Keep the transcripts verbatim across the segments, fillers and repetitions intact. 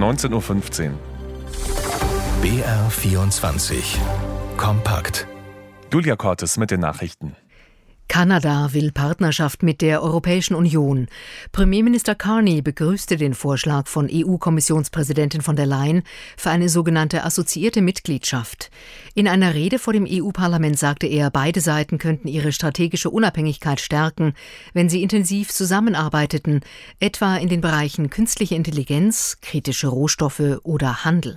neunzehn Uhr fünfzehn. B R vierundzwanzig. Kompakt. Julia Cortes mit den Nachrichten. Kanada will Partnerschaft mit der Europäischen Union. Premierminister Carney begrüßte den Vorschlag von E U-Kommissionspräsidentin von der Leyen für eine sogenannte assoziierte Mitgliedschaft. In einer Rede vor dem E U-Parlament sagte er, beide Seiten könnten ihre strategische Unabhängigkeit stärken, wenn sie intensiv zusammenarbeiteten, etwa in den Bereichen künstliche Intelligenz, kritische Rohstoffe oder Handel.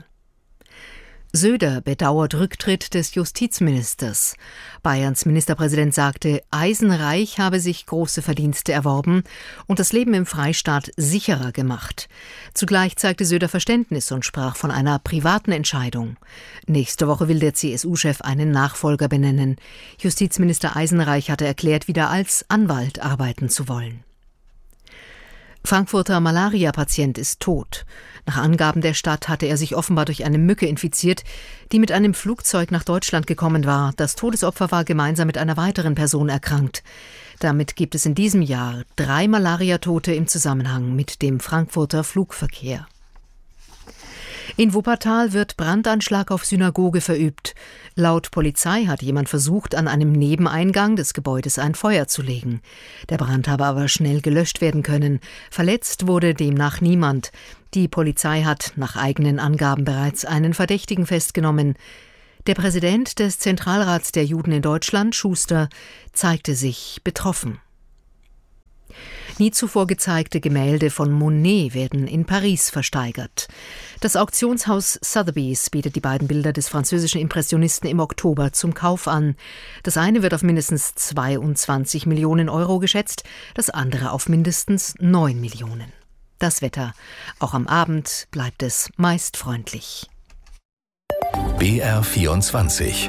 Söder bedauert Rücktritt des Justizministers. Bayerns Ministerpräsident sagte, Eisenreich habe sich große Verdienste erworben und das Leben im Freistaat sicherer gemacht. Zugleich zeigte Söder Verständnis und sprach von einer privaten Entscheidung. Nächste Woche will der C S U-Chef einen Nachfolger benennen. Justizminister Eisenreich hatte erklärt, wieder als Anwalt arbeiten zu wollen. Frankfurter Malaria-Patient ist tot. Nach Angaben der Stadt hatte er sich offenbar durch eine Mücke infiziert, die mit einem Flugzeug nach Deutschland gekommen war. Das Todesopfer war gemeinsam mit einer weiteren Person erkrankt. Damit gibt es in diesem Jahr drei Malariatote im Zusammenhang mit dem Frankfurter Flugverkehr. In Wuppertal wird Brandanschlag auf Synagoge verübt. Laut Polizei hat jemand versucht, an einem Nebeneingang des Gebäudes ein Feuer zu legen. Der Brand habe aber schnell gelöscht werden können. Verletzt wurde demnach niemand. Die Polizei hat nach eigenen Angaben bereits einen Verdächtigen festgenommen. Der Präsident des Zentralrats der Juden in Deutschland, Schuster, zeigte sich betroffen. Nie zuvor gezeigte Gemälde von Monet werden in Paris versteigert. Das Auktionshaus Sotheby's bietet die beiden Bilder des französischen Impressionisten im Oktober zum Kauf an. Das eine wird auf mindestens zweiundzwanzig Millionen Euro geschätzt, das andere auf mindestens neun Millionen. Das Wetter. Auch am Abend bleibt es meist freundlich. B R vierundzwanzig.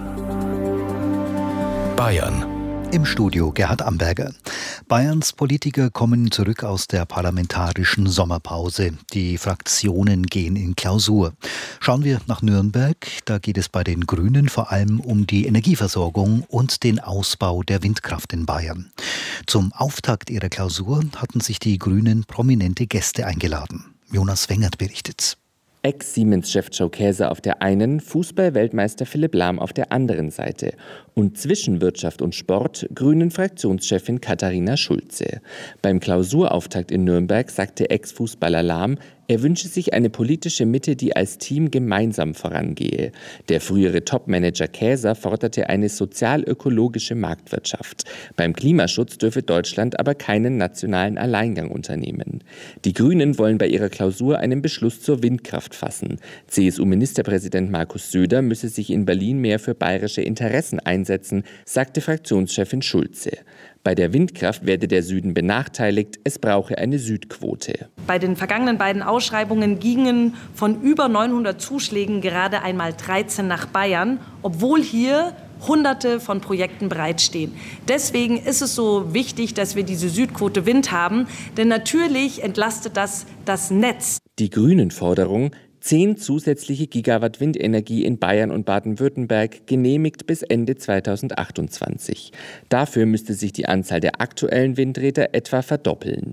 Bayern. Im Studio Gerhard Amberger. Bayerns Politiker kommen zurück aus der parlamentarischen Sommerpause. Die Fraktionen gehen in Klausur. Schauen wir nach Nürnberg. Da geht es bei den Grünen vor allem um die Energieversorgung und den Ausbau der Windkraft in Bayern. Zum Auftakt ihrer Klausur hatten sich die Grünen prominente Gäste eingeladen. Jonas Wengert berichtet. Ex-Siemens-Chef Joe Käser auf der einen, Fußball-Weltmeister Philipp Lahm auf der anderen Seite. Und zwischen Wirtschaft und Sport Grünen-Fraktionschefin Katharina Schulze. Beim Klausurauftakt in Nürnberg sagte Ex-Fußballer Lahm, er wünsche sich eine politische Mitte, die als Team gemeinsam vorangehe. Der frühere Topmanager Käser forderte eine sozial-ökologische Marktwirtschaft. Beim Klimaschutz dürfe Deutschland aber keinen nationalen Alleingang unternehmen. Die Grünen wollen bei ihrer Klausur einen Beschluss zur Windkraft fassen. C S U-Ministerpräsident Markus Söder müsse sich in Berlin mehr für bayerische Interessen einsetzen, sagte Fraktionschefin Schulze. Bei der Windkraft werde der Süden benachteiligt, es brauche eine Südquote. Bei den vergangenen beiden Ausschreibungen gingen von über neunhundert Zuschlägen gerade einmal dreizehn nach Bayern, obwohl hier Hunderte von Projekten bereitstehen. Deswegen ist es so wichtig, dass wir diese Südquote Wind haben, denn natürlich entlastet das das Netz. Die Grünen-Forderung, zehn zusätzliche Gigawatt Windenergie in Bayern und Baden-Württemberg genehmigt bis Ende zweitausendachtundzwanzig. Dafür müsste sich die Anzahl der aktuellen Windräder etwa verdoppeln.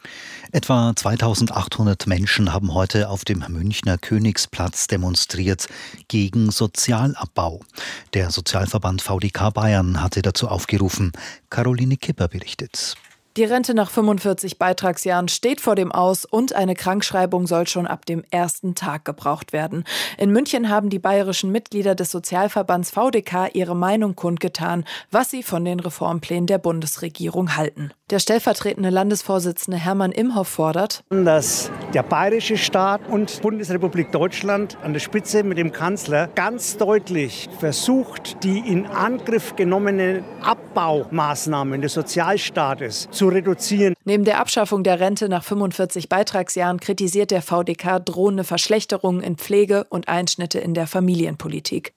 Etwa zweitausendachthundert Menschen haben heute auf dem Münchner Königsplatz demonstriert gegen Sozialabbau. Der Sozialverband V D K Bayern hatte dazu aufgerufen. Caroline Kipper berichtet. Die Rente nach fünfundvierzig Beitragsjahren steht vor dem Aus und eine Krankschreibung soll schon ab dem ersten Tag gebraucht werden. In München haben die bayerischen Mitglieder des Sozialverbands V D K ihre Meinung kundgetan, was sie von den Reformplänen der Bundesregierung halten. Der stellvertretende Landesvorsitzende Hermann Imhoff fordert, dass der bayerische Staat und Bundesrepublik Deutschland an der Spitze mit dem Kanzler ganz deutlich versucht, die in Angriff genommenen Abbaumaßnahmen des Sozialstaates zu reduzieren. Neben der Abschaffung der Rente nach fünfundvierzig Beitragsjahren kritisiert der V D K drohende Verschlechterungen in Pflege und Einschnitte in der Familienpolitik.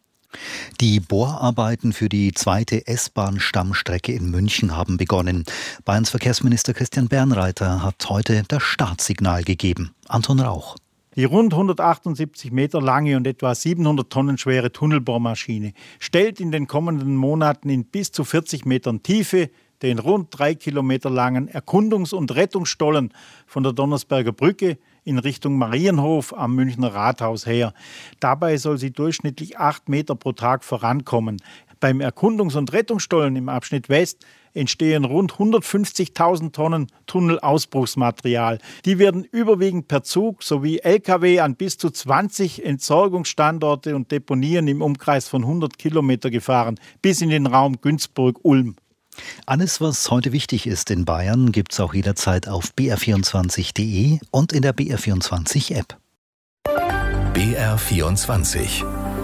Die Bohrarbeiten für die zweite S-Bahn-Stammstrecke in München haben begonnen. Bayerns Verkehrsminister Christian Bernreiter hat heute das Startsignal gegeben. Anton Rauch. Die rund hundertachtundsiebzig Meter lange und etwa siebenhundert Tonnen schwere Tunnelbohrmaschine stellt in den kommenden Monaten in bis zu vierzig Metern Tiefe den rund drei Kilometer langen Erkundungs- und Rettungsstollen von der Donnersberger Brücke in Richtung Marienhof am Münchner Rathaus her. Dabei soll sie durchschnittlich acht Meter pro Tag vorankommen. Beim Erkundungs- und Rettungsstollen im Abschnitt West entstehen rund hundertfünfzigtausend Tonnen Tunnelausbruchsmaterial. Die werden überwiegend per Zug sowie L K W an bis zu zwanzig Entsorgungsstandorte und Deponien im Umkreis von hundert Kilometer gefahren, bis in den Raum Günzburg-Ulm. Alles, was heute wichtig ist in Bayern, gibt es auch jederzeit auf b r vierundzwanzig punkt d e und in der B R vierundzwanzig App. B R vierundzwanzig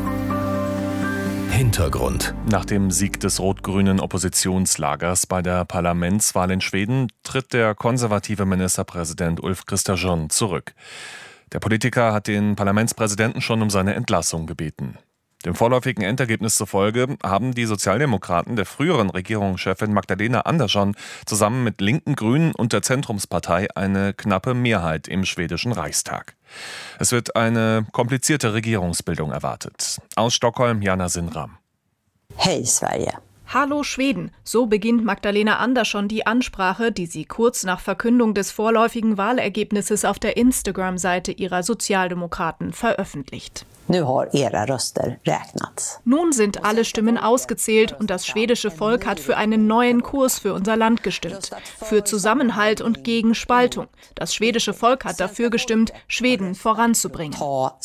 Hintergrund. Nach dem Sieg des rot-grünen Oppositionslagers bei der Parlamentswahl in Schweden tritt der konservative Ministerpräsident Ulf Kristersson zurück. Der Politiker hat den Parlamentspräsidenten schon um seine Entlassung gebeten. Dem vorläufigen Endergebnis zufolge haben die Sozialdemokraten der früheren Regierungschefin Magdalena Andersson zusammen mit linken Grünen und der Zentrumspartei eine knappe Mehrheit im schwedischen Reichstag. Es wird eine komplizierte Regierungsbildung erwartet. Aus Stockholm, Jana Sinram. Hey Sverige. Hallo Schweden, so beginnt Magdalena Andersson die Ansprache, die sie kurz nach Verkündung des vorläufigen Wahlergebnisses auf der Instagram-Seite ihrer Sozialdemokraten veröffentlicht. Nun sind alle Stimmen ausgezählt und das schwedische Volk hat für einen neuen Kurs für unser Land gestimmt. Für Zusammenhalt und gegen Spaltung. Das schwedische Volk hat dafür gestimmt, Schweden voranzubringen.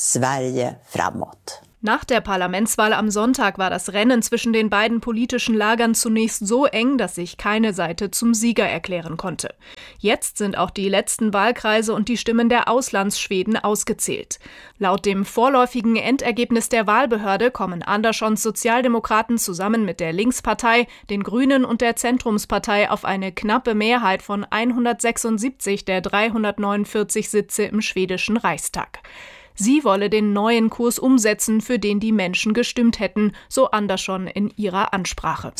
Nach der Parlamentswahl am Sonntag war das Rennen zwischen den beiden politischen Lagern zunächst so eng, dass sich keine Seite zum Sieger erklären konnte. Jetzt sind auch die letzten Wahlkreise und die Stimmen der Auslandsschweden ausgezählt. Laut dem vorläufigen Endergebnis der Wahlbehörde kommen Anderssons Sozialdemokraten zusammen mit der Linkspartei, den Grünen und der Zentrumspartei auf eine knappe Mehrheit von hundertsechsundsiebzig der dreihundertneunundvierzig Sitze im schwedischen Reichstag. Sie wolle den neuen Kurs umsetzen, für den die Menschen gestimmt hätten, so Andersson in ihrer Ansprache.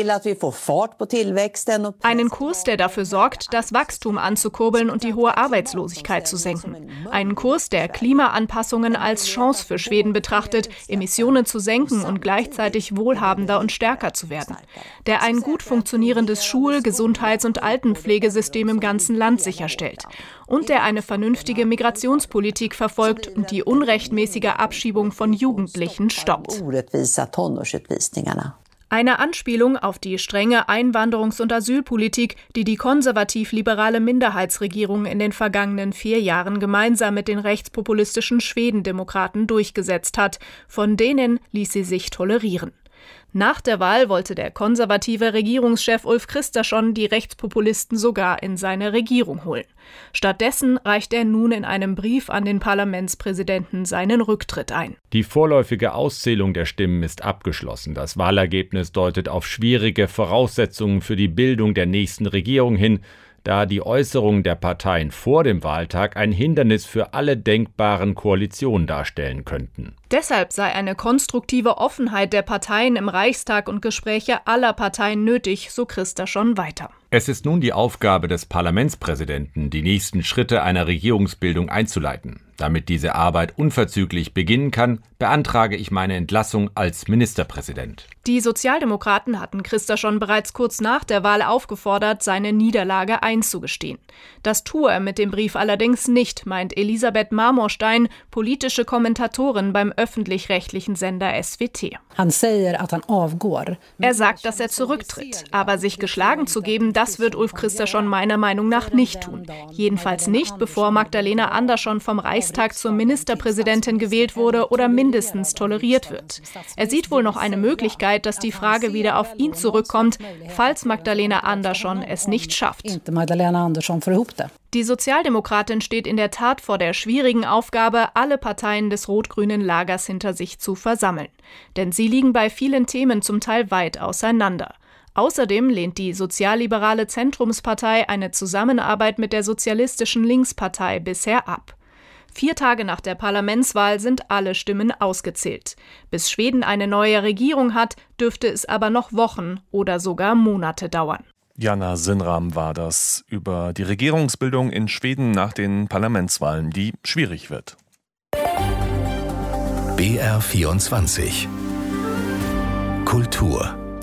Einen Kurs, der dafür sorgt, das Wachstum anzukurbeln und die hohe Arbeitslosigkeit zu senken. Einen Kurs, der Klimaanpassungen als Chance für Schweden betrachtet, Emissionen zu senken und gleichzeitig wohlhabender und stärker zu werden. Der ein gut funktionierendes Schul-, Gesundheits- und Altenpflegesystem im ganzen Land sicherstellt. Und der eine vernünftige Migrationspolitik verfolgt und die unrechtmäßige Abschiebung von Jugendlichen stoppt. Eine Anspielung auf die strenge Einwanderungs- und Asylpolitik, die die konservativ-liberale Minderheitsregierung in den vergangenen vier Jahren gemeinsam mit den rechtspopulistischen Schwedendemokraten durchgesetzt hat. Von denen ließ sie sich tolerieren. Nach der Wahl wollte der konservative Regierungschef Ulf Kristersson die Rechtspopulisten sogar in seine Regierung holen. Stattdessen reicht er nun in einem Brief an den Parlamentspräsidenten seinen Rücktritt ein. Die vorläufige Auszählung der Stimmen ist abgeschlossen. Das Wahlergebnis deutet auf schwierige Voraussetzungen für die Bildung der nächsten Regierung hin, da die Äußerungen der Parteien vor dem Wahltag ein Hindernis für alle denkbaren Koalitionen darstellen könnten. Deshalb sei eine konstruktive Offenheit der Parteien im Reichstag und Gespräche aller Parteien nötig, so Kristersson weiter. Es ist nun die Aufgabe des Parlamentspräsidenten, die nächsten Schritte einer Regierungsbildung einzuleiten. Damit diese Arbeit unverzüglich beginnen kann, beantrage ich meine Entlassung als Ministerpräsident. Die Sozialdemokraten hatten Kristersson bereits kurz nach der Wahl aufgefordert, seine Niederlage einzugestehen. Das tue er mit dem Brief allerdings nicht, meint Elisabeth Marmorstein, politische Kommentatorin beim öffentlich-rechtlichen Sender S W T. Er sagt, dass er zurücktritt, aber sich geschlagen zu geben, das wird Ulf Kristersson meiner Meinung nach nicht tun. Jedenfalls nicht, bevor Magdalena Andersson vom Reichstag zur Ministerpräsidentin gewählt wurde oder mindestens toleriert wird. Er sieht wohl noch eine Möglichkeit, dass die Frage wieder auf ihn zurückkommt, falls Magdalena Andersson es nicht schafft. Die Sozialdemokratin steht in der Tat vor der schwierigen Aufgabe, alle Parteien des rot-grünen Lagers hinter sich zu versammeln. Denn sie liegen bei vielen Themen zum Teil weit auseinander. Außerdem lehnt die sozialliberale Zentrumspartei eine Zusammenarbeit mit der sozialistischen Linkspartei bisher ab. Vier Tage nach der Parlamentswahl sind alle Stimmen ausgezählt. Bis Schweden eine neue Regierung hat, dürfte es aber noch Wochen oder sogar Monate dauern. Jana Sinram war das über die Regierungsbildung in Schweden nach den Parlamentswahlen, die schwierig wird. B R vierundzwanzig Kultur.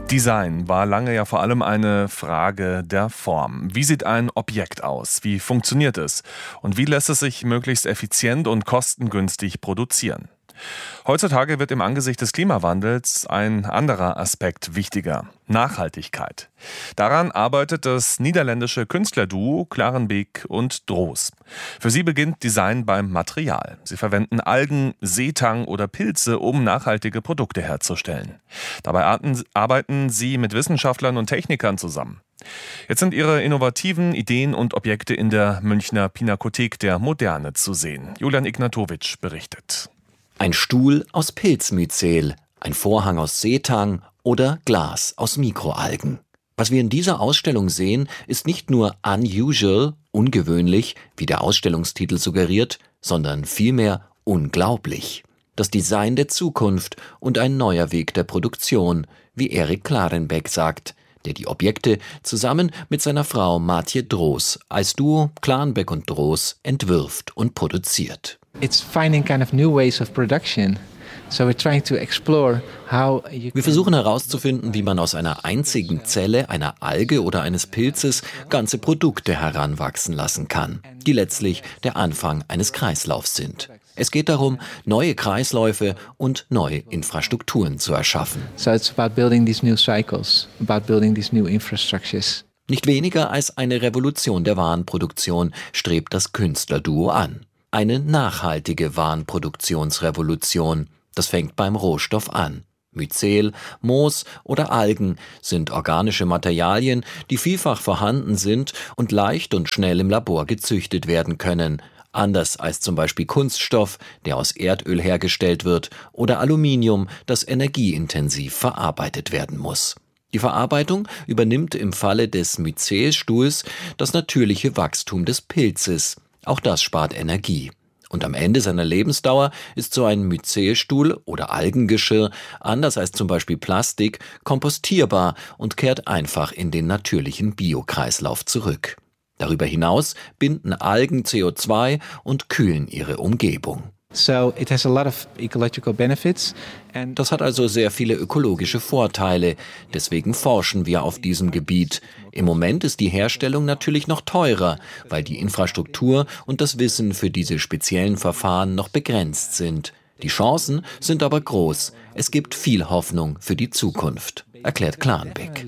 Design war lange ja vor allem eine Frage der Form. Wie sieht ein Objekt aus? Wie funktioniert es? Und wie lässt es sich möglichst effizient und kostengünstig produzieren? Heutzutage wird im Angesicht des Klimawandels ein anderer Aspekt wichtiger: Nachhaltigkeit. Daran arbeitet das niederländische Künstlerduo Klarenbeek und Droos. Für sie beginnt Design beim Material. Sie verwenden Algen, Seetang oder Pilze, um nachhaltige Produkte herzustellen. Dabei arbeiten sie mit Wissenschaftlern und Technikern zusammen. Jetzt sind ihre innovativen Ideen und Objekte in der Münchner Pinakothek der Moderne zu sehen. Julian Ignatowitsch berichtet. Ein Stuhl aus Pilzmyzel, ein Vorhang aus Seetang oder Glas aus Mikroalgen. Was wir in dieser Ausstellung sehen, ist nicht nur unusual, ungewöhnlich, wie der Ausstellungstitel suggeriert, sondern vielmehr unglaublich. Das Design der Zukunft und ein neuer Weg der Produktion, wie Erik Klarenbeek sagt, der die Objekte zusammen mit seiner Frau Maartje Droos als Duo Klarenbeek und Droos entwirft und produziert. It's finding kind of new ways of production. So we're trying to explore how you Wir versuchen herauszufinden, wie man aus einer einzigen Zelle, einer Alge oder eines Pilzes ganze Produkte heranwachsen lassen kann, die letztlich der Anfang eines Kreislaufs sind. Es geht darum, neue Kreisläufe und neue Infrastrukturen zu erschaffen. So it's about building these new cycles, about building these new infrastructures. Nicht weniger als eine Revolution der Warenproduktion strebt das Künstlerduo an. Eine nachhaltige Warenproduktionsrevolution. Das fängt beim Rohstoff an. Myzel, Moos oder Algen sind organische Materialien, die vielfach vorhanden sind und leicht und schnell im Labor gezüchtet werden können. Anders als zum Beispiel Kunststoff, der aus Erdöl hergestellt wird, oder Aluminium, das energieintensiv verarbeitet werden muss. Die Verarbeitung übernimmt im Falle des Myzelstuhls das natürliche Wachstum des Pilzes. Auch das spart Energie. Und am Ende seiner Lebensdauer ist so ein Myzelstuhl oder Algengeschirr, anders als zum Beispiel Plastik, kompostierbar und kehrt einfach in den natürlichen Biokreislauf zurück. Darüber hinaus binden Algen C O zwei und kühlen ihre Umgebung. So it has a lot of ecological benefits. And das hat also sehr viele ökologische Vorteile. Deswegen forschen wir auf diesem Gebiet. Im Moment ist die Herstellung natürlich noch teurer, weil die Infrastruktur und das Wissen für diese speziellen Verfahren noch begrenzt sind. Die Chancen sind aber groß. Es gibt viel Hoffnung für die Zukunft, erklärt Klarenbeek.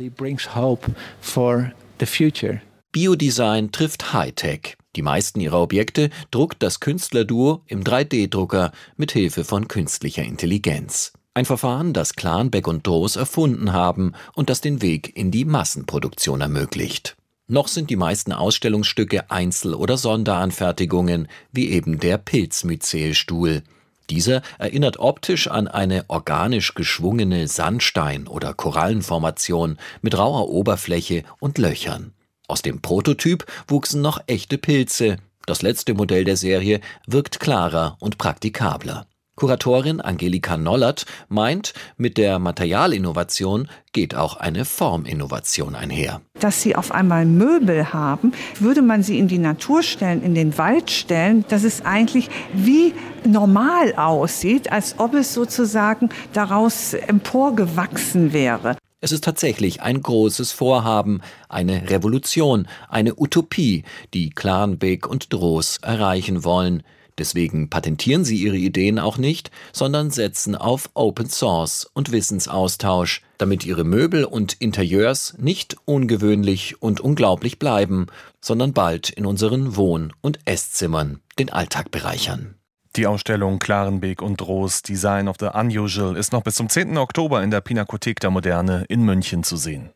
Biodesign trifft Hightech. Die meisten ihrer Objekte druckt das Künstlerduo im drei D Drucker mit Hilfe von künstlicher Intelligenz. Ein Verfahren, das Klarenbeek und Droos erfunden haben und das den Weg in die Massenproduktion ermöglicht. Noch sind die meisten Ausstellungsstücke Einzel- oder Sonderanfertigungen, wie eben der Pilzmyzelstuhl. Dieser erinnert optisch an eine organisch geschwungene Sandstein- oder Korallenformation mit rauer Oberfläche und Löchern. Aus dem Prototyp wuchsen noch echte Pilze. Das letzte Modell der Serie wirkt klarer und praktikabler. Kuratorin Angelika Nollert meint, mit der Materialinnovation geht auch eine Forminnovation einher. Dass Sie auf einmal Möbel haben, würde man sie in die Natur stellen, in den Wald stellen, dass es eigentlich wie normal aussieht, als ob es sozusagen daraus emporgewachsen wäre. Es ist tatsächlich ein großes Vorhaben, eine Revolution, eine Utopie, die Klarenbeek und Droos erreichen wollen. Deswegen patentieren sie ihre Ideen auch nicht, sondern setzen auf Open Source und Wissensaustausch, damit ihre Möbel und Interieurs nicht ungewöhnlich und unglaublich bleiben, sondern bald in unseren Wohn- und Esszimmern den Alltag bereichern. Die Ausstellung Klarenbeek und Droos Design of the Unusual ist noch bis zum zehnten Oktober in der Pinakothek der Moderne in München zu sehen.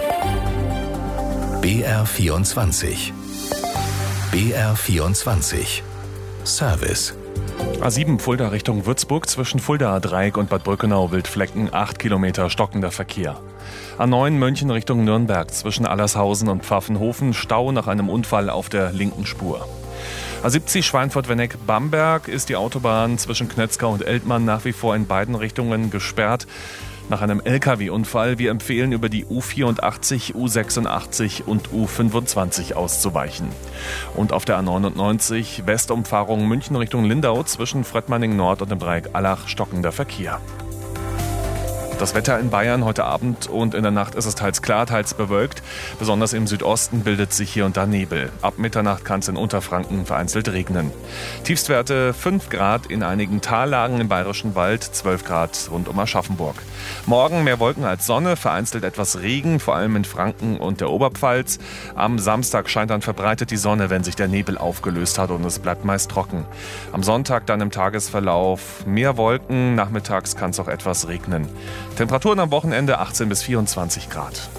B R vierundzwanzig. B R vierundzwanzig. Service. A sieben Fulda Richtung Würzburg zwischen Fuldaer Dreieck und Bad Brückenau Wildflecken, acht Kilometer stockender Verkehr. A neun München Richtung Nürnberg zwischen Allershausen und Pfaffenhofen, Stau nach einem Unfall auf der linken Spur. A siebzig Schweinfurt-Wenneck-Bamberg ist die Autobahn zwischen Knötzkau und Eltmann nach wie vor in beiden Richtungen gesperrt. Nach einem L K W-Unfall, wir empfehlen über die U vierundachtzig, U sechsundachtzig und U fünfundzwanzig auszuweichen. Und auf der A neunundneunzig Westumfahrung München Richtung Lindau zwischen Fröttmanning Nord und dem Dreieck Allach stockender Verkehr. Das Wetter in Bayern heute Abend und in der Nacht ist es teils klar, teils bewölkt. Besonders im Südosten bildet sich hier und da Nebel. Ab Mitternacht kann es in Unterfranken vereinzelt regnen. Tiefstwerte fünf Grad in einigen Tallagen im Bayerischen Wald, zwölf Grad rund um Aschaffenburg. Morgen mehr Wolken als Sonne, vereinzelt etwas Regen, vor allem in Franken und der Oberpfalz. Am Samstag scheint dann verbreitet die Sonne, wenn sich der Nebel aufgelöst hat und es bleibt meist trocken. Am Sonntag dann im Tagesverlauf mehr Wolken, nachmittags kann es auch etwas regnen. Temperaturen am Wochenende achtzehn bis vierundzwanzig Grad.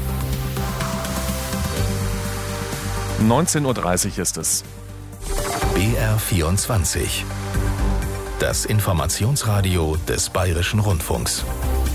neunzehn Uhr dreißig ist es. B R vierundzwanzig. Das Informationsradio des Bayerischen Rundfunks.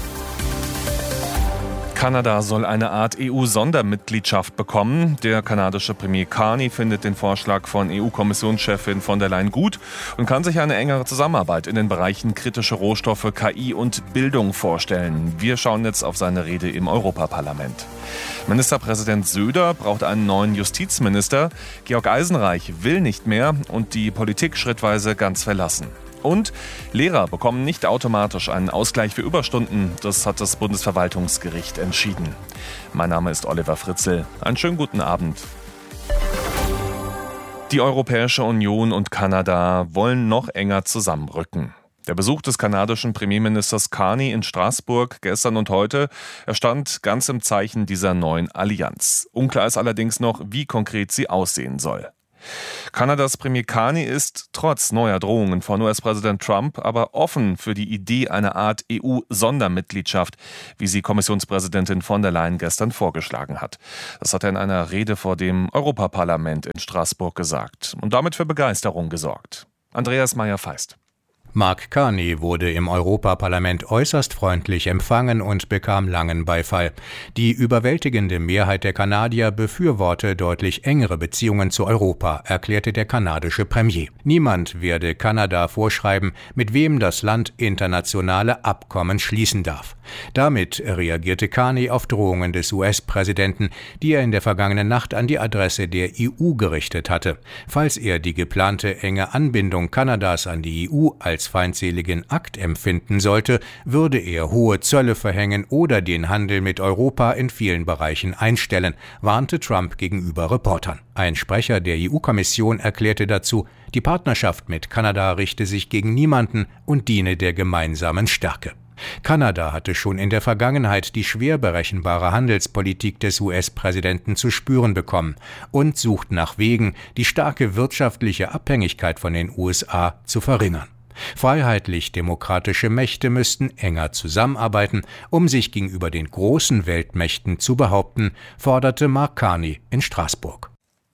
Kanada soll eine Art E U-Sondermitgliedschaft bekommen. Der kanadische Premier Carney findet den Vorschlag von E U-Kommissionschefin von der Leyen gut und kann sich eine engere Zusammenarbeit in den Bereichen kritische Rohstoffe, K I und Bildung vorstellen. Wir schauen jetzt auf seine Rede im Europaparlament. Ministerpräsident Söder braucht einen neuen Justizminister. Georg Eisenreich will nicht mehr und die Politik schrittweise ganz verlassen. Und Lehrer bekommen nicht automatisch einen Ausgleich für Überstunden. Das hat das Bundesverwaltungsgericht entschieden. Mein Name ist Oliver Fritzl. Einen schönen guten Abend. Die Europäische Union und Kanada wollen noch enger zusammenrücken. Der Besuch des kanadischen Premierministers Carney in Straßburg gestern und heute, er stand ganz im Zeichen dieser neuen Allianz. Unklar ist allerdings noch, wie konkret sie aussehen soll. Kanadas Premier Carney ist trotz neuer Drohungen von U S-Präsident Trump aber offen für die Idee einer Art E U-Sondermitgliedschaft, wie sie Kommissionspräsidentin von der Leyen gestern vorgeschlagen hat. Das hat er in einer Rede vor dem Europaparlament in Straßburg gesagt und damit für Begeisterung gesorgt. Andreas Meyer-Feist. Mark Carney wurde im Europaparlament äußerst freundlich empfangen und bekam langen Beifall. Die überwältigende Mehrheit der Kanadier befürworte deutlich engere Beziehungen zu Europa, erklärte der kanadische Premier. Niemand werde Kanada vorschreiben, mit wem das Land internationale Abkommen schließen darf. Damit reagierte Carney auf Drohungen des U S-Präsidenten, die er in der vergangenen Nacht an die Adresse der E U gerichtet hatte. Falls er die geplante enge Anbindung Kanadas an die E U als feindseligen Akt empfinden sollte, würde er hohe Zölle verhängen oder den Handel mit Europa in vielen Bereichen einstellen, warnte Trump gegenüber Reportern. Ein Sprecher der E U-Kommission erklärte dazu, die Partnerschaft mit Kanada richte sich gegen niemanden und diene der gemeinsamen Stärke. Kanada hatte schon in der Vergangenheit die schwer berechenbare Handelspolitik des U S-Präsidenten zu spüren bekommen und sucht nach Wegen, die starke wirtschaftliche Abhängigkeit von den U S A zu verringern. Freiheitlich-demokratische Mächte müssten enger zusammenarbeiten, um sich gegenüber den großen Weltmächten zu behaupten, forderte Mark Carney in Straßburg.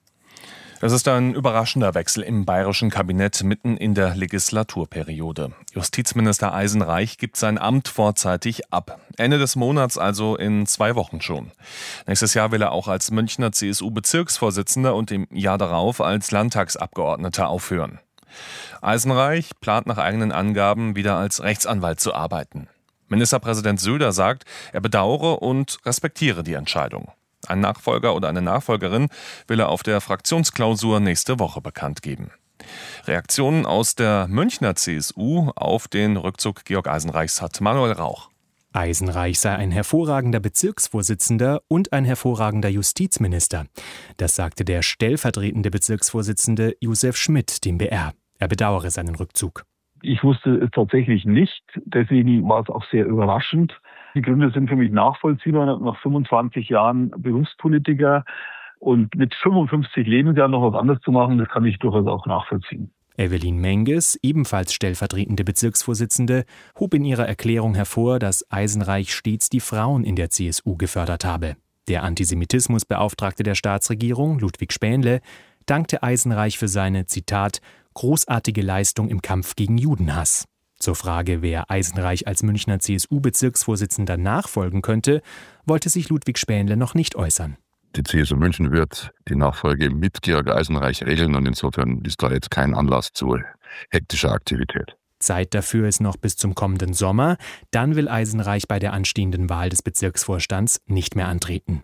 Es ist ein überraschender Wechsel im bayerischen Kabinett mitten in der Legislaturperiode. Justizminister Eisenreich gibt sein Amt vorzeitig ab. Ende des Monats, also in zwei Wochen schon. Nächstes Jahr will er auch als Münchner C S U-Bezirksvorsitzender und im Jahr darauf als Landtagsabgeordneter aufhören. Eisenreich plant nach eigenen Angaben wieder als Rechtsanwalt zu arbeiten. Ministerpräsident Söder sagt, er bedauere und respektiere die Entscheidung. Ein Nachfolger oder eine Nachfolgerin will er auf der Fraktionsklausur nächste Woche bekannt geben. Reaktionen aus der Münchner C S U auf den Rückzug Georg Eisenreichs hat Manuel Rauch. Eisenreich sei ein hervorragender Bezirksvorsitzender und ein hervorragender Justizminister. Das sagte der stellvertretende Bezirksvorsitzende Josef Schmidt dem B R. Er bedauere seinen Rückzug. Ich wusste es tatsächlich nicht, deswegen war es auch sehr überraschend. Die Gründe sind für mich nachvollziehbar. Nach fünfundzwanzig Jahren Berufspolitiker und mit fünfundfünfzig Lebensjahren noch was anderes zu machen, das kann ich durchaus auch nachvollziehen. Evelyn Menges, ebenfalls stellvertretende Bezirksvorsitzende, hob in ihrer Erklärung hervor, dass Eisenreich stets die Frauen in der C S U gefördert habe. Der Antisemitismusbeauftragte der Staatsregierung, Ludwig Spähnle, dankte Eisenreich für seine, Zitat, großartige Leistung im Kampf gegen Judenhass. Zur Frage, wer Eisenreich als Münchner C S U-Bezirksvorsitzender nachfolgen könnte, wollte sich Ludwig Spähnle noch nicht äußern. Die C S U München wird die Nachfolge mit Georg Eisenreich regeln und insofern ist da jetzt kein Anlass zu hektischer Aktivität. Zeit dafür ist noch bis zum kommenden Sommer. Dann will Eisenreich bei der anstehenden Wahl des Bezirksvorstands nicht mehr antreten.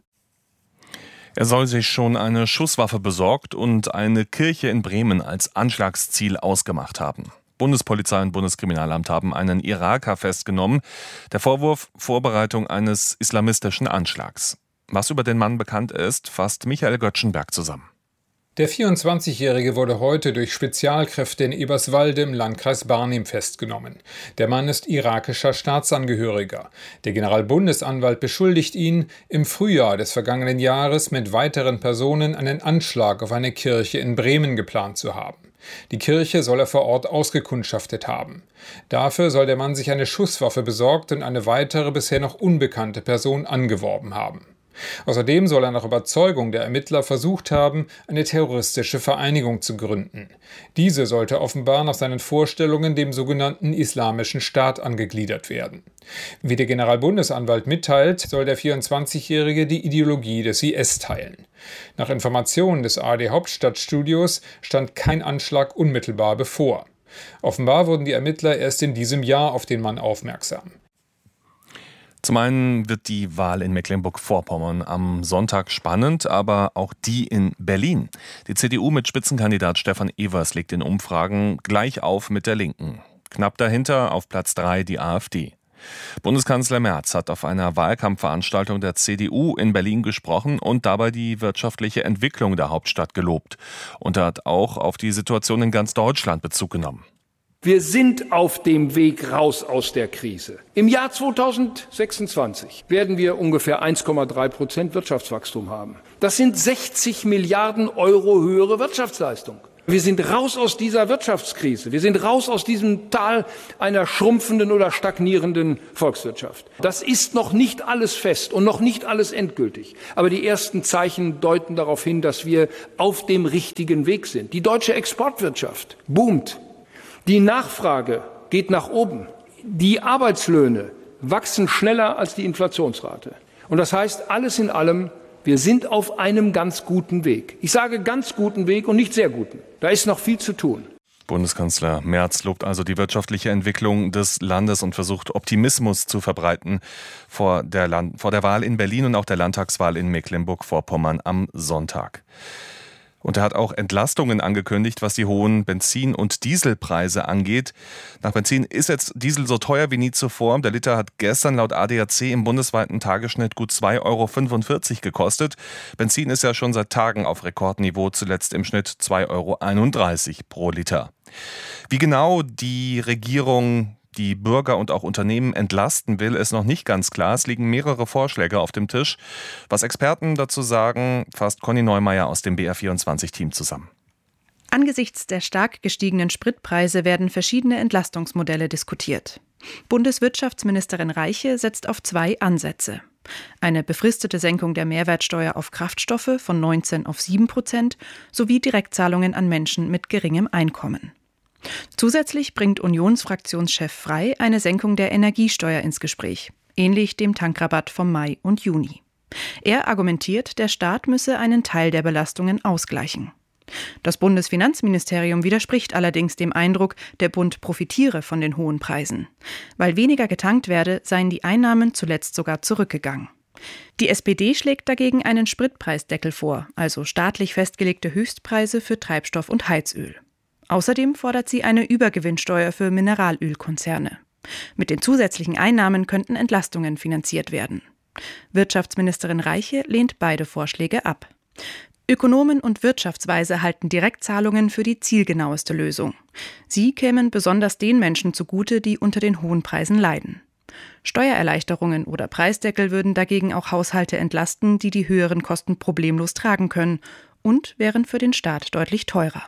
Er soll sich schon eine Schusswaffe besorgt und eine Kirche in Bremen als Anschlagsziel ausgemacht haben. Bundespolizei und Bundeskriminalamt haben einen Iraker festgenommen. Der Vorwurf: Vorbereitung eines islamistischen Anschlags. Was über den Mann bekannt ist, fasst Michael Göttschenberg zusammen. Der vierundzwanzigjährige wurde heute durch Spezialkräfte in Eberswalde im Landkreis Barnim festgenommen. Der Mann ist irakischer Staatsangehöriger. Der Generalbundesanwalt beschuldigt ihn, im Frühjahr des vergangenen Jahres mit weiteren Personen einen Anschlag auf eine Kirche in Bremen geplant zu haben. Die Kirche soll er vor Ort ausgekundschaftet haben. Dafür soll der Mann sich eine Schusswaffe besorgt und eine weitere, bisher noch unbekannte Person angeworben haben. Außerdem soll er nach Überzeugung der Ermittler versucht haben, eine terroristische Vereinigung zu gründen. Diese sollte offenbar nach seinen Vorstellungen dem sogenannten Islamischen Staat angegliedert werden. Wie der Generalbundesanwalt mitteilt, soll der vierundzwanzigjährige die Ideologie des I S teilen. Nach Informationen des A R D-Hauptstadtstudios stand kein Anschlag unmittelbar bevor. Offenbar wurden die Ermittler erst in diesem Jahr auf den Mann aufmerksam. Zum einen wird die Wahl in Mecklenburg-Vorpommern am Sonntag spannend, aber auch die in Berlin. Die C D U mit Spitzenkandidat Stefan Evers legt in Umfragen gleich auf mit der Linken. Knapp dahinter auf Platz drei die AfD. Bundeskanzler Merz hat auf einer Wahlkampfveranstaltung der C D U in Berlin gesprochen und dabei die wirtschaftliche Entwicklung der Hauptstadt gelobt. Und er hat auch auf die Situation in ganz Deutschland Bezug genommen. Wir sind auf dem Weg raus aus der Krise. Im Jahr zweitausendsechsundzwanzig werden wir ungefähr eins Komma drei Prozent Wirtschaftswachstum haben. Das sind sechzig Milliarden Euro höhere Wirtschaftsleistung. Wir sind raus aus dieser Wirtschaftskrise. Wir sind raus aus diesem Tal einer schrumpfenden oder stagnierenden Volkswirtschaft. Das ist noch nicht alles fest und noch nicht alles endgültig. Aber die ersten Zeichen deuten darauf hin, dass wir auf dem richtigen Weg sind. Die deutsche Exportwirtschaft boomt. Die Nachfrage geht nach oben. Die Arbeitslöhne wachsen schneller als die Inflationsrate. Und das heißt, alles in allem, wir sind auf einem ganz guten Weg. Ich sage ganz guten Weg und nicht sehr guten. Da ist noch viel zu tun. Bundeskanzler Merz lobt also die wirtschaftliche Entwicklung des Landes und versucht, Optimismus zu verbreiten vor der, Land- vor der Wahl in Berlin und auch der Landtagswahl in Mecklenburg-Vorpommern am Sonntag. Und er hat auch Entlastungen angekündigt, was die hohen Benzin- und Dieselpreise angeht. Nach Benzin ist jetzt Diesel so teuer wie nie zuvor. Der Liter hat gestern laut A D A C im bundesweiten Tagesschnitt gut zwei Euro fünfundvierzig gekostet. Benzin ist ja schon seit Tagen auf Rekordniveau, zuletzt im Schnitt zwei Euro einunddreißig pro Liter. Wie genau die Regierung die Bürger und auch Unternehmen entlasten will, ist noch nicht ganz klar. Es liegen mehrere Vorschläge auf dem Tisch. Was Experten dazu sagen, fasst Conny Neumeier aus dem B R vierundzwanzig-Team zusammen. Angesichts der stark gestiegenen Spritpreise werden verschiedene Entlastungsmodelle diskutiert. Bundeswirtschaftsministerin Reiche setzt auf zwei Ansätze. Eine befristete Senkung der Mehrwertsteuer auf Kraftstoffe von neunzehn auf sieben Prozent sowie Direktzahlungen an Menschen mit geringem Einkommen. Zusätzlich bringt Unionsfraktionschef Frey eine Senkung der Energiesteuer ins Gespräch, ähnlich dem Tankrabatt vom Mai und Juni. Er argumentiert, der Staat müsse einen Teil der Belastungen ausgleichen. Das Bundesfinanzministerium widerspricht allerdings dem Eindruck, der Bund profitiere von den hohen Preisen. Weil weniger getankt werde, seien die Einnahmen zuletzt sogar zurückgegangen. Die S P D schlägt dagegen einen Spritpreisdeckel vor, also staatlich festgelegte Höchstpreise für Treibstoff und Heizöl. Außerdem fordert sie eine Übergewinnsteuer für Mineralölkonzerne. Mit den zusätzlichen Einnahmen könnten Entlastungen finanziert werden. Wirtschaftsministerin Reiche lehnt beide Vorschläge ab. Ökonomen und Wirtschaftsweise halten Direktzahlungen für die zielgenaueste Lösung. Sie kämen besonders den Menschen zugute, die unter den hohen Preisen leiden. Steuererleichterungen oder Preisdeckel würden dagegen auch Haushalte entlasten, die die höheren Kosten problemlos tragen können und wären für den Staat deutlich teurer.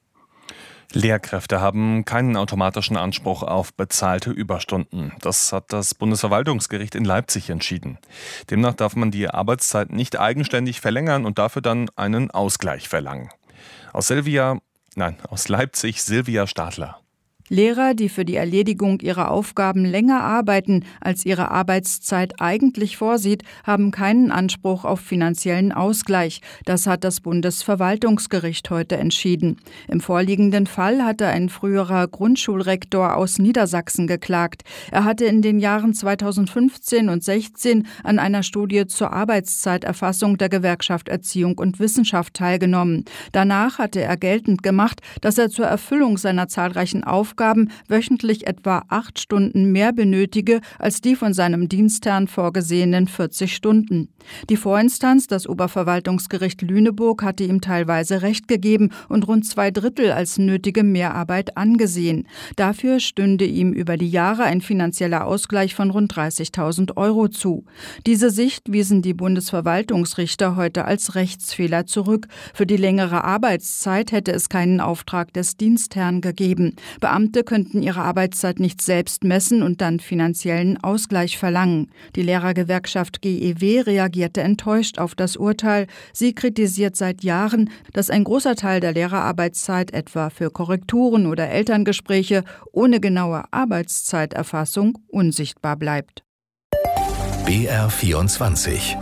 Lehrkräfte haben keinen automatischen Anspruch auf bezahlte Überstunden. Das hat das Bundesverwaltungsgericht in Leipzig entschieden. Demnach darf man die Arbeitszeit nicht eigenständig verlängern und dafür dann einen Ausgleich verlangen. Aus Silvia, nein, aus Leipzig Silvia Stadler. Lehrer, die für die Erledigung ihrer Aufgaben länger arbeiten, als ihre Arbeitszeit eigentlich vorsieht, haben keinen Anspruch auf finanziellen Ausgleich. Das hat das Bundesverwaltungsgericht heute entschieden. Im vorliegenden Fall hatte ein früherer Grundschulrektor aus Niedersachsen geklagt. Er hatte in den Jahren zweitausendfünfzehn und sechzehn an einer Studie zur Arbeitszeiterfassung der Gewerkschaft Erziehung und Wissenschaft teilgenommen. Danach hatte er geltend gemacht, dass er zur Erfüllung seiner zahlreichen Aufgaben Aufgaben wöchentlich etwa acht Stunden mehr benötige als die von seinem Dienstherrn vorgesehenen vierzig Stunden. Die Vorinstanz, das Oberverwaltungsgericht Lüneburg, hatte ihm teilweise Recht gegeben und rund zwei Drittel als nötige Mehrarbeit angesehen. Dafür stünde ihm über die Jahre ein finanzieller Ausgleich von rund dreißigtausend Euro zu. Diese Sicht wiesen die Bundesverwaltungsrichter heute als Rechtsfehler zurück. Für die längere Arbeitszeit hätte es keinen Auftrag des Dienstherrn gegeben. Beamte könnten ihre Arbeitszeit nicht selbst messen und dann finanziellen Ausgleich verlangen. Die Lehrergewerkschaft G E W reagierte enttäuscht auf das Urteil. Sie kritisiert seit Jahren, dass ein großer Teil der Lehrerarbeitszeit etwa für Korrekturen oder Elterngespräche ohne genaue Arbeitszeiterfassung unsichtbar bleibt. B R vierundzwanzig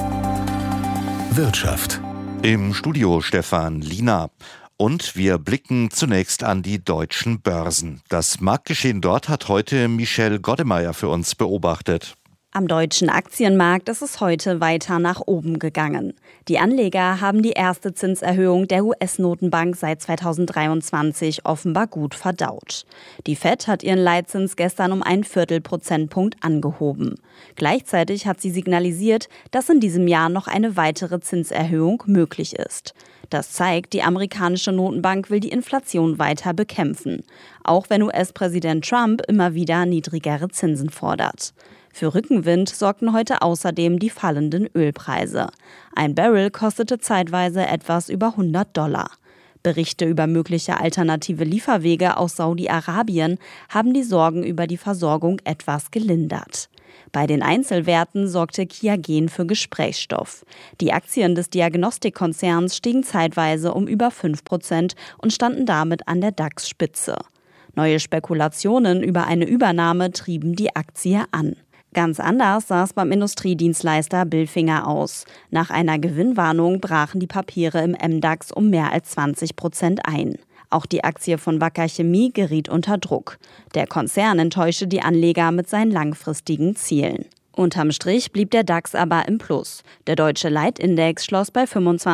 Wirtschaft. Im Studio Stefan Liener. Und wir blicken zunächst an die deutschen Börsen. Das Marktgeschehen dort hat heute Michelle Goddemeyer für uns beobachtet. Am deutschen Aktienmarkt ist es heute weiter nach oben gegangen. Die Anleger haben die erste Zinserhöhung der U S-Notenbank seit zweitausenddreiundzwanzig offenbar gut verdaut. Die Fed hat ihren Leitzins gestern um einen Viertelprozentpunkt angehoben. Gleichzeitig hat sie signalisiert, dass in diesem Jahr noch eine weitere Zinserhöhung möglich ist. Das zeigt, die amerikanische Notenbank will die Inflation weiter bekämpfen, auch wenn U S-Präsident Trump immer wieder niedrigere Zinsen fordert. Für Rückenwind sorgten heute außerdem die fallenden Ölpreise. Ein Barrel kostete zeitweise etwas über hundert Dollar. Berichte über mögliche alternative Lieferwege aus Saudi-Arabien haben die Sorgen über die Versorgung etwas gelindert. Bei den Einzelwerten sorgte Qiagen für Gesprächsstoff. Die Aktien des Diagnostikkonzerns stiegen zeitweise um über fünf Prozent und standen damit an der DAX-Spitze. Neue Spekulationen über eine Übernahme trieben die Aktie an. Ganz anders sah es beim Industriedienstleister Bilfinger aus. Nach einer Gewinnwarnung brachen die Papiere im M DAX um mehr als zwanzig Prozent ein. Auch die Aktie von Wacker Chemie geriet unter Druck. Der Konzern enttäuschte die Anleger mit seinen langfristigen Zielen. Unterm Strich blieb der DAX aber im Plus. Der deutsche Leitindex schloss bei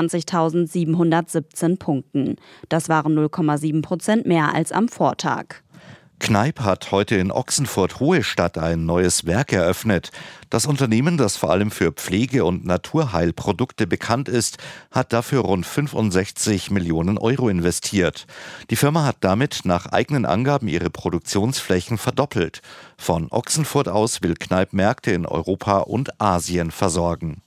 fünfundzwanzigtausendsiebenhundertsiebzehn Punkten. Das waren null Komma sieben Prozent mehr als am Vortag. Kneip hat heute in Ochsenfurt-Hohestadt ein neues Werk eröffnet. Das Unternehmen, das vor allem für Pflege- und Naturheilprodukte bekannt ist, hat dafür rund fünfundsechzig Millionen Euro investiert. Die Firma hat damit nach eigenen Angaben ihre Produktionsflächen verdoppelt. Von Ochsenfurt aus will Kneip Märkte in Europa und Asien versorgen.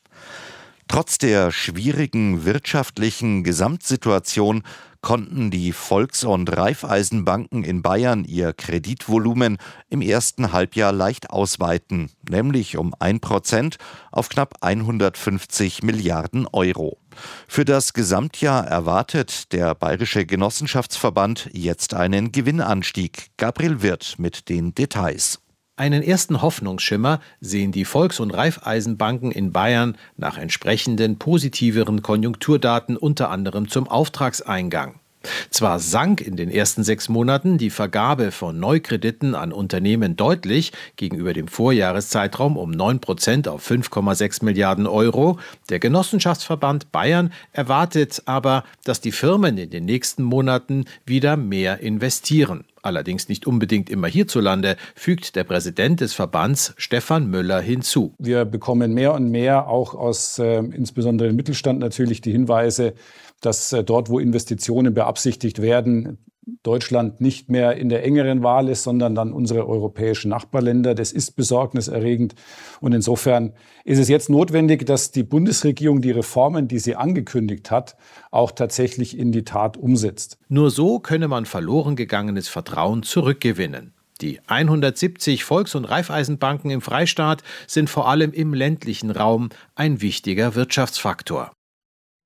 Trotz der schwierigen wirtschaftlichen Gesamtsituation konnten die Volks- und Raiffeisenbanken in Bayern ihr Kreditvolumen im ersten Halbjahr leicht ausweiten, nämlich um ein Prozent auf knapp hundertfünfzig Milliarden Euro. Für das Gesamtjahr erwartet der Bayerische Genossenschaftsverband jetzt einen Gewinnanstieg. Gabriel Wirth mit den Details. Einen ersten Hoffnungsschimmer sehen die Volks- und Raiffeisenbanken in Bayern nach entsprechenden positiveren Konjunkturdaten unter anderem zum Auftragseingang. Zwar sank in den ersten sechs Monaten die Vergabe von Neukrediten an Unternehmen deutlich gegenüber dem Vorjahreszeitraum um neun Prozent auf fünf Komma sechs Milliarden Euro. Der Genossenschaftsverband Bayern erwartet aber, dass die Firmen in den nächsten Monaten wieder mehr investieren. Allerdings nicht unbedingt immer hierzulande, fügt der Präsident des Verbands Stefan Müller hinzu. Wir bekommen mehr und mehr auch aus äh, insbesondere dem Mittelstand natürlich die Hinweise, dass äh, dort, wo Investitionen beabsichtigt werden, Deutschland nicht mehr in der engeren Wahl ist, sondern dann unsere europäischen Nachbarländer. Das ist besorgniserregend. Und insofern ist es jetzt notwendig, dass die Bundesregierung die Reformen, die sie angekündigt hat, auch tatsächlich in die Tat umsetzt. Nur so könne man verloren gegangenes Vertrauen zurückgewinnen. Die hundertsiebzig Volks- und Raiffeisenbanken im Freistaat sind vor allem im ländlichen Raum ein wichtiger Wirtschaftsfaktor.